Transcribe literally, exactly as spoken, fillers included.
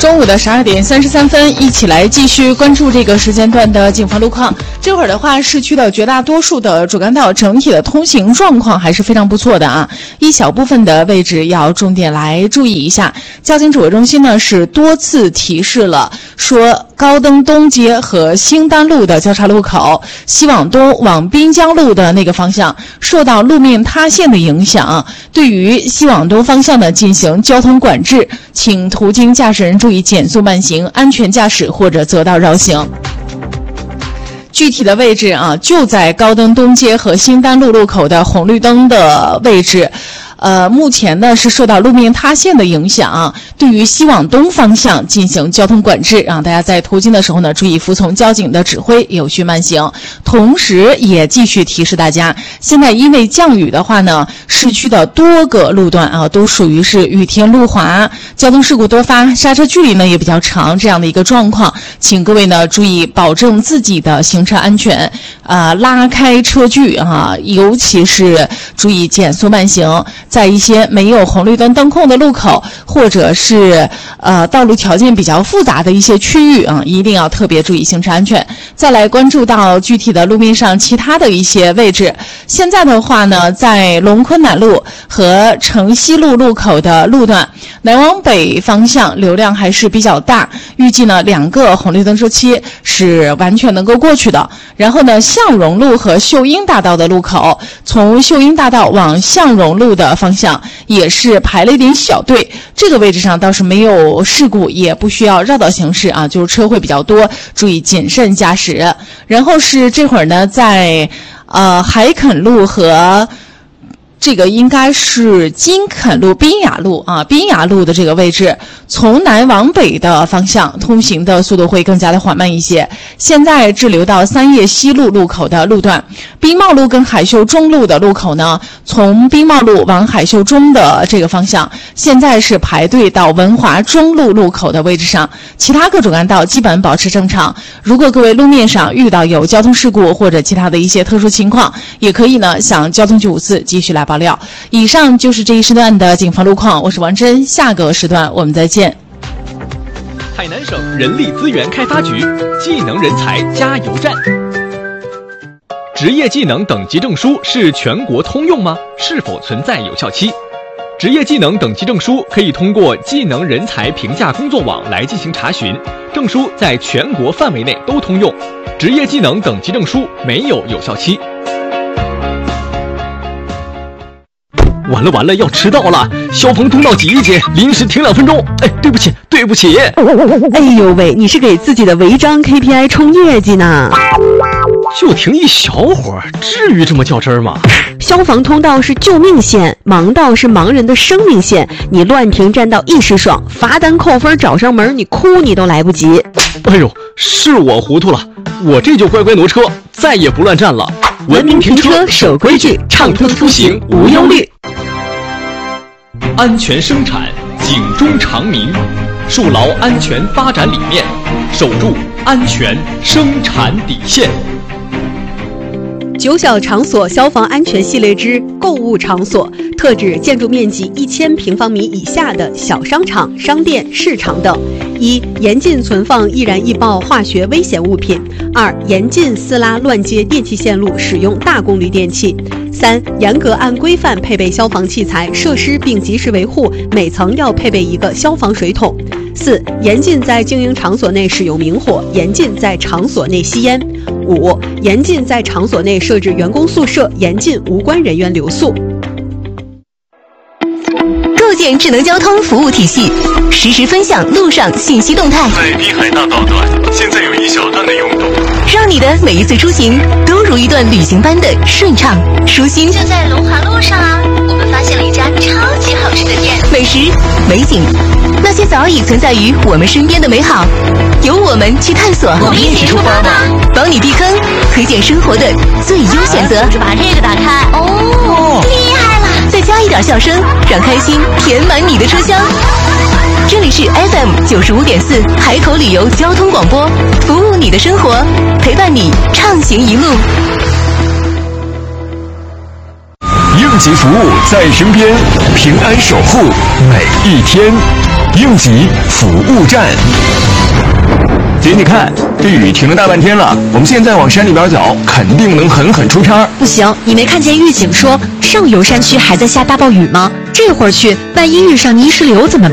中午的十二点三十三分，一起来继续关注这个时间段的警方路况。这会儿的话，市区的绝大多数的主干道整体的通行状况还是非常不错的啊，一小部分的位置要重点来注意一下。交警指挥中心呢是多次提示了，说高登东街和兴丹路的交叉路口，西往东往滨江路的那个方向受到路面塌陷的影响，对于西往东方向呢进行交通管制，请途经驾驶人注意减速慢行，安全驾驶或者择道绕行。具体的位置啊，就在高登东街和兴丹路路口的红绿灯的位置。呃，目前呢是受到路面塌陷的影响，对于西往东方向进行交通管制啊，大家在途经的时候呢，注意服从交警的指挥，有序慢行。同时也继续提示大家，现在因为降雨的话呢，市区的多个路段啊都属于是雨天路滑，交通事故多发，刹车距离呢也比较长，这样的一个状况，请各位呢注意保证自己的行车安全，啊、呃，拉开车距啊，尤其是注意减速慢行。在一些没有红绿灯灯控的路口，或者是呃道路条件比较复杂的一些区域啊，一定要特别注意行车安全。再来关注到具体的路面上其他的一些位置。现在的话呢，在龙昆南路和城西路路口的路段，南往北方向流量还是比较大，预计呢两个红绿灯周期是完全能够过去的。然后呢，向荣路和秀英大道的路口，从秀英大道往向荣路的方向也是排了一点小队，这个位置上倒是没有事故，也不需要绕道行驶啊，就是车会比较多，注意谨慎驾驶。然后是这会儿呢，在呃海垦路和这个应该是金垦路、滨雅路啊，滨雅路的这个位置，从南往北的方向通行的速度会更加的缓慢一些。现在滞留到三叶西路路口的路段，滨茂路跟海秀中路的路口呢，从滨茂路往海秀中的这个方向，现在是排队到文华中路路口的位置上，其他各主干道基本保持正常。如果各位路面上遇到有交通事故或者其他的一些特殊情况，也可以呢向交通九五四继续来报料。以上就是这一时段的警方路况，我是王真，下个时段我们再见。 海南省人力资源开发局技能人才加油站。职业技能等级证书是全国通用吗？是否存在有效期？职业技能等级证书可以通过技能人才评价工作网来进行查询，证书在全国范围内都通用。职业技能等级证书没有有效期。完了完了，要迟到了！消防通道挤一挤，临时停两分钟。哎，对不起，对不起。 哎呦喂，你是给自己的违章 K P I 冲业绩呢？ 就停一小会儿，至于这么较真吗？ 消防通道是救命线，盲道是盲人的生命线。你乱停占道一时爽，罚单扣分找上门，你哭你都来不及。 哎呦，是我糊涂了，我这就乖乖挪车，再也不乱站了。 文明停车，守规矩，畅通出行无忧虑。 安全生产，警钟长鸣，树牢安全发展理念，守住安全生产底线。 九小场所消防安全系列之购物场所，特指建筑面积一千平方米以下的小商场、商店、市场等。一、严禁存放易燃易爆化学危险物品；二、严禁私拉乱接电气线路，使用大功率电器；三、严格按规范配备消防器材设施并及时维护，每层要配备一个消防水桶；四、严禁在经营场所内使用明火，严禁在场所内吸烟；五、严禁在场所内设置员工宿舍，严禁无关人员留宿。 构建智能交通服务体系，实时分享路上信息动态。 在滨海大道段，现在有一小段的拥堵， 让你的每一次出行都如一段旅行般的顺畅舒心。 就在龙华路上啊，我们发现了一家超级好吃的店， 美食、美景，那些早已存在于我们身边的美好，由我们去探索。 我们一起出发吧， 帮你避坑，推荐生活的最优选择。 就把这个打开，哦，厉害了！ 再加一点笑声，让开心填满你的车厢。这里是 F M 九十五点四海口旅游交通广播，服务你的生活，陪伴你畅行一路。 应急服务在身边，平安守护每一天。应应急服务站。姐，你看，这雨停了大半天了，我们现在往山里边走，肯定能狠狠出差。 不行，你没看见预警说上游山区还在下大暴雨吗？这会儿去，万一遇上泥石流怎么办？